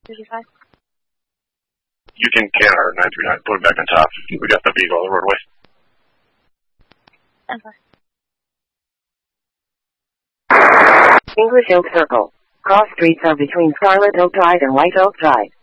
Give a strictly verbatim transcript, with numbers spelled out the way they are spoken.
thirty-five. You can can our nine three nine. Put it back on top. We got the Beagle on the roadway. Okay. English Oak Circle. Cross streets are between Scarlet Oak Drive and White Oak Drive.